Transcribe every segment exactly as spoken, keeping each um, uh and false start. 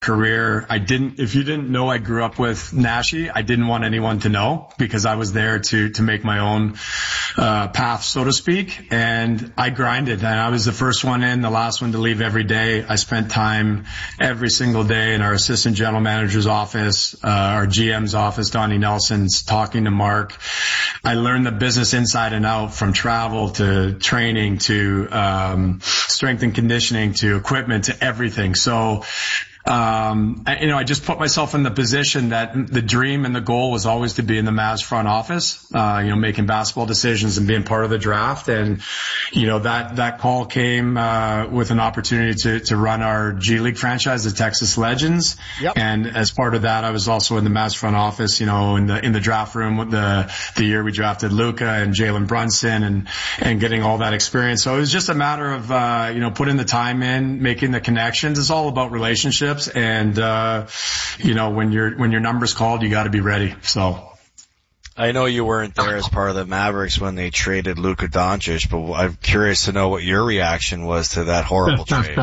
career. I didn't, if you didn't know I grew up with Nashi, I didn't want anyone to know because I was there to, to make my own, uh, path, so to speak. And I grinded, and I was the first one in, the last one to leave every day. I spent time every single day in our assistant general manager's office, uh, our G M's office, Donnie Nelson's, talking to Mark. I learned the business inside and out, from travel to training to, um, strength and conditioning to equipment to everything. So, Um, I, you know, I just put myself in the position that the dream and the goal was always to be in the Mavs front office, uh, you know, making basketball decisions and being part of the draft. And, you know, that, that call came, uh, with an opportunity to, to run our G League franchise, the Texas Legends. Yep. And as part of that, I was also in the Mavs front office, you know, in the, in the draft room with the, the year we drafted Luka and Jalen Brunson and, and getting all that experience. So it was just a matter of, uh, you know, putting the time in, making the connections. It's all about relationships. And, uh, you know, when your, when your number's called, you got to be ready. So. I know you weren't there as part of the Mavericks when they traded Luka Doncic, but I'm curious to know what your reaction was to that horrible trade.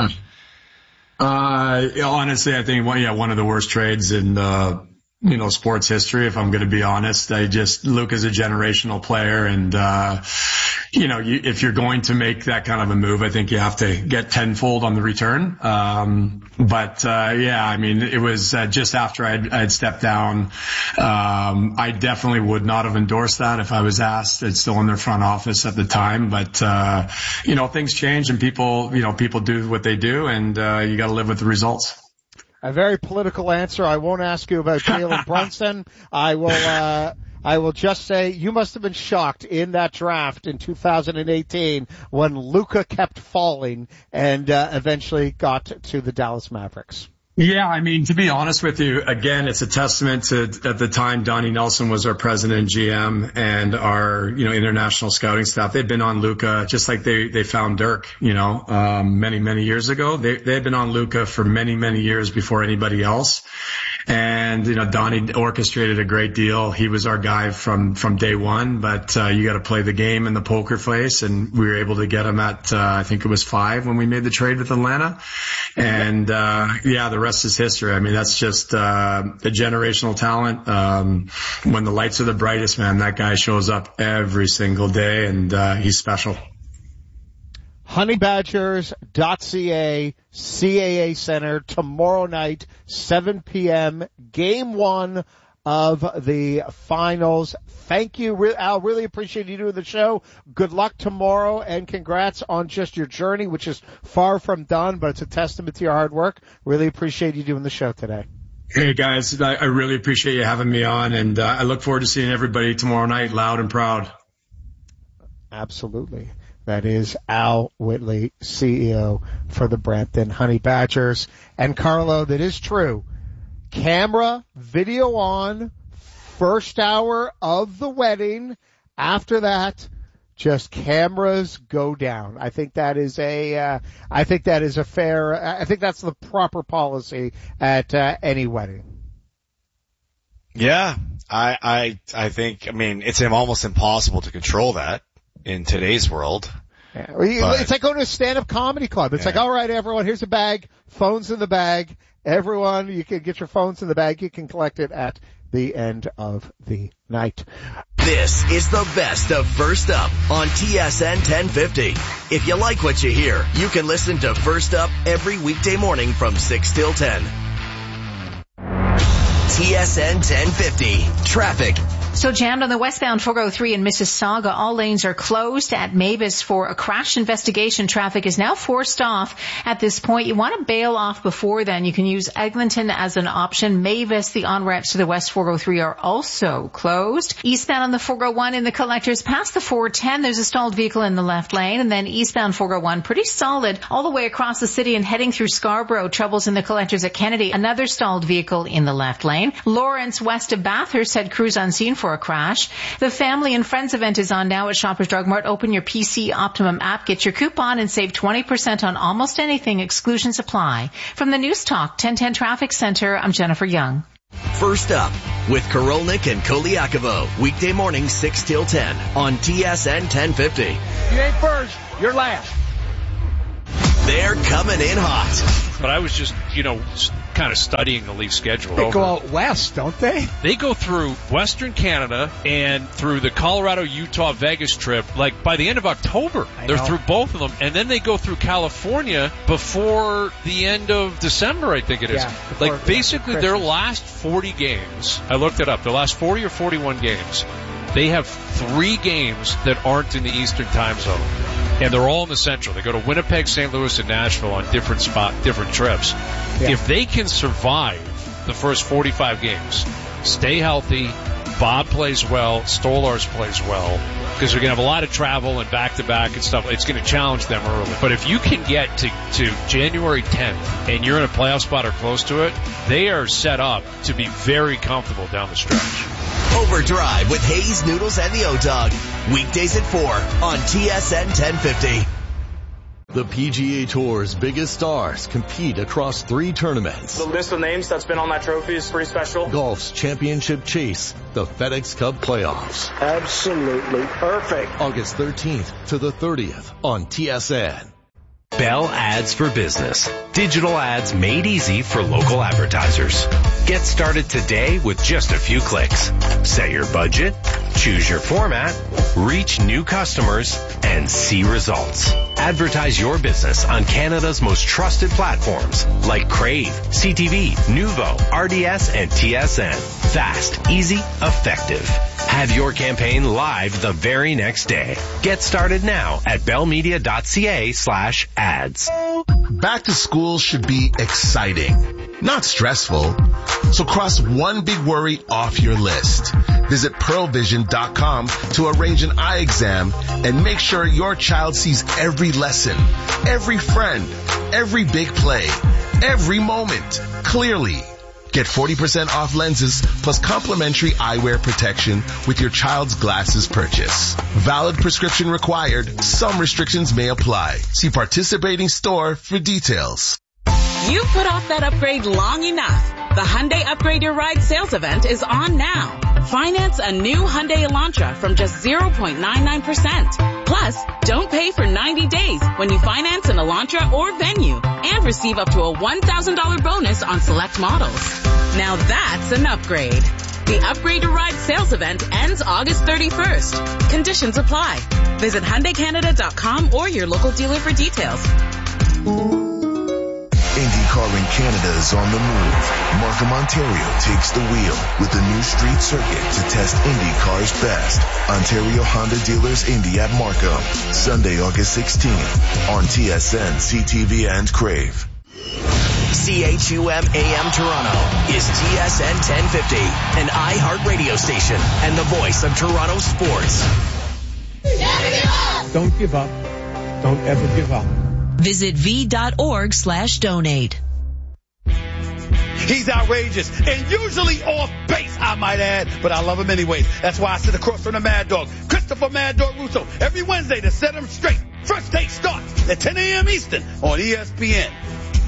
Uh, honestly, I think, well, yeah, one of the worst trades in, uh, you know, sports history, if I'm going to be honest. I just, Luka's a generational player, and, uh, you know, you, if you're going to make that kind of a move, I think you have to get tenfold on the return. Um, but, uh, yeah, I mean, it was uh, just after I'd, I'd stepped down. Um, I definitely would not have endorsed that if I was asked. It's still in their front office at the time, but, uh, you know, things change and people, you know, people do what they do, and, uh, you got to live with the results. A very political answer. I won't ask you about Jalen Brunson. I will, uh, I will just say you must have been shocked in that draft in two thousand eighteen when Luka kept falling and, uh, eventually got to the Dallas Mavericks. Yeah, I mean, to be honest with you, again, it's a testament to, at the time, Donnie Nelson was our president and G M, and our, you know, international scouting staff. They'd been on Luka just like they, they found Dirk, you know, um, many, many years ago. They, they'd been on Luka for many, many years before anybody else. And, you know, Donnie orchestrated a great deal. He was our guy from, from day one, but, uh, you got to play the game in the poker face, and we were able to get him at, uh, I think it was five when we made the trade with Atlanta. And, uh, yeah, the rest is history. I mean, that's just, uh, the generational talent. Um, when the lights are the brightest, man, that guy shows up every single day, and, uh, he's special. honey badgers dot c a, C A A Center, tomorrow night, seven p.m., game one of the finals. Thank you, Al. Really appreciate you doing the show. Good luck tomorrow, and congrats on just your journey, which is far from done, but it's a testament to your hard work. Really appreciate you doing the show today. Hey, guys, I really appreciate you having me on, and uh, I look forward to seeing everybody tomorrow night, loud and proud. Absolutely. That is Al Whitley, C E O for the Brampton Honey Badgers. And Carlo, that is true. Camera, video on, first hour of the wedding. After that, just cameras go down. I think that is a, uh, I think that is a fair, I think that's the proper policy at uh, any wedding. Yeah, I, I, I think, I mean, it's almost impossible to control that in today's world. Yeah. It's like going to a stand-up comedy club. It's yeah. like, all right, everyone, here's a bag, phones in the bag. Everyone, you can get your phones in the bag. You can collect it at the end of the night. This is the best of First Up on T S N ten fifty. If you like what you hear, you can listen to First Up every weekday morning from six till ten. T S N ten fifty. Traffic. So jammed on the westbound four oh three in Mississauga. All lanes are closed at Mavis for a crash investigation. Traffic is now forced off at this point. You want to bail off before then. You can use Eglinton as an option. Mavis, the on-ramps to the west four oh three are also closed. Eastbound on the four oh one in the collectors past the four ten, there's a stalled vehicle in the left lane. And then eastbound four oh one, pretty solid all the way across the city and heading through Scarborough. Troubles in the collectors at Kennedy. Another stalled vehicle in the left lane. Lawrence west of Bathurst had crews on scene for a crash. The Family and Friends event is on now at Shoppers Drug Mart. Open your P C Optimum app, get your coupon, and save twenty percent on almost anything. Exclusions apply. From the News Talk ten ten Traffic Center, I'm Jennifer Young. First Up with Korolnik and Koliakovo. Weekday morning six till ten on T S N ten fifty. You ain't first, you're last. They're coming in hot. But I was just, you know, kind of studying the Leaf schedule. They over. go out west, don't they? They go through Western Canada and through the Colorado, Utah, Vegas trip, like by the end of October. I They're know. through both of them. And then they go through California before the end of December, I think it is. Yeah, before- like basically yeah, their Christmas. last forty games, I looked it up, their last forty or forty-one games, they have three games that aren't in the Eastern time zone. And they're all in the Central. They go to Winnipeg, Saint Louis, and Nashville on different spot, different trips. Yeah. If they can survive the first forty-five games, stay healthy, Bob plays well, Stolarz plays well, because they're going to have a lot of travel and back-to-back and stuff. It's going to challenge them early. But if you can get to, to January tenth and you're in a playoff spot or close to it, they are set up to be very comfortable down the stretch. Overdrive with Hayes, Noodles, and the O-Dog. Weekdays at four on T S N ten fifty. The P G A Tour's biggest stars compete across three tournaments. The list of names that's been on that trophy is pretty special. Golf's championship chase, the FedEx Cup playoffs. Absolutely perfect. August thirteenth to the thirtieth on T S N. Bell Ads for Business. Digital ads made easy for local advertisers. Get started today with just a few clicks. Set your budget, choose your format, reach new customers, and see results. Advertise your business on Canada's most trusted platforms like Crave, C T V, Nuvo, R D S, and T S N. Fast, easy, effective. Have your campaign live the very next day. Get started now at bellmedia.ca slash ads. Back to school should be exciting, not stressful. So cross one big worry off your list. Visit pearl vision dot com to arrange an eye exam and make sure your child sees every lesson, every friend, every big play, every moment clearly. Get forty percent off lenses plus complimentary eyewear protection with your child's glasses purchase. Valid prescription required. Some restrictions may apply. See participating store for details. You put off that upgrade long enough. The Hyundai Upgrade Your Ride sales event is on now. Finance a new Hyundai Elantra from just zero point nine nine percent. Plus, don't pay for ninety days when you finance an Elantra or Venue and receive up to a one thousand dollars bonus on select models. Now that's an upgrade. The Upgrade Your Ride sales event ends August thirty-first. Conditions apply. Visit Hyundai Canada dot com or your local dealer for details. IndyCar in Canada is on the move. Markham, Ontario takes the wheel with a new street circuit to test IndyCar's best. Ontario Honda Dealers Indy at Markham. Sunday, August sixteenth on T S N, C T V, and Crave. C H U M A M Toronto is T S N ten fifty, an iHeart radio station and the voice of Toronto sports. Never give up! Don't give up. Don't ever give up. Visit v.org slash donate. He's outrageous and usually off base, I might add, but I love him anyways. That's why I sit across from the Mad Dog, Christopher Mad Dog Russo, every Wednesday to set him straight. First Take starts at ten a.m. Eastern on E S P N.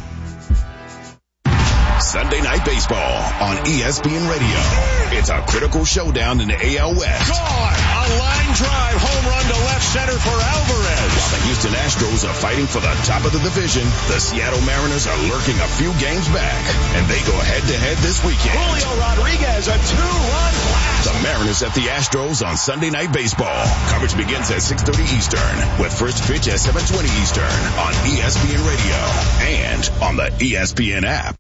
Sunday Night Baseball on E S P N Radio. It's a critical showdown in the A L West. Gone! A line drive home run to left center for Alvarez. While the Houston Astros are fighting for the top of the division, the Seattle Mariners are lurking a few games back, and they go head-to-head this weekend. Julio Rodriguez, a two-run blast. The Mariners at the Astros on Sunday Night Baseball. Coverage begins at six thirty Eastern, with first pitch at seven twenty Eastern on E S P N Radio and on the E S P N app.